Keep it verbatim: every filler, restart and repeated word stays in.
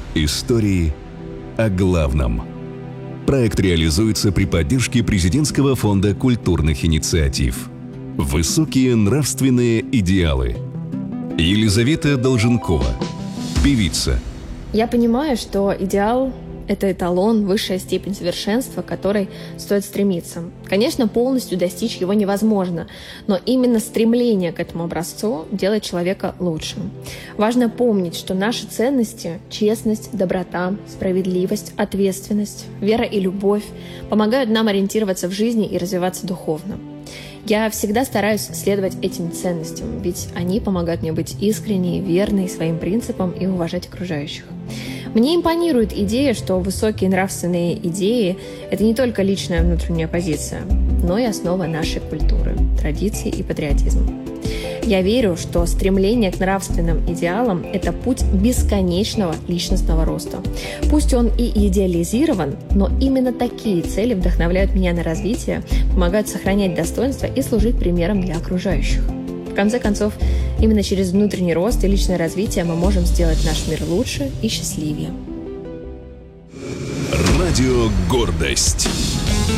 Истории о главном. Проект реализуется при поддержке Президентского фонда культурных инициатив. Высокие нравственные идеалы. Елизавета Долженкова, певица. Я понимаю, что идеал – это эталон, высшая степень совершенства, к которой стоит стремиться. Конечно, полностью достичь его невозможно, но именно стремление к этому образцу делает человека лучшим. Важно помнить, что наши ценности – честность, доброта, справедливость, ответственность, вера и любовь – помогают нам ориентироваться в жизни и развиваться духовно. Я всегда стараюсь следовать этим ценностям, ведь они помогают мне быть искренней, верной своим принципам и уважать окружающих. Мне импонирует идея, что высокие нравственные идеи – это не только личная внутренняя позиция, но и основа нашей культуры, традиций и патриотизма. Я верю, что стремление к нравственным идеалам – это путь бесконечного личностного роста. Пусть он и идеализирован, но именно такие цели вдохновляют меня на развитие, помогают сохранять достоинство и служить примером для окружающих. В конце концов, именно через внутренний рост и личное развитие мы можем сделать наш мир лучше и счастливее. Радио «Гордость».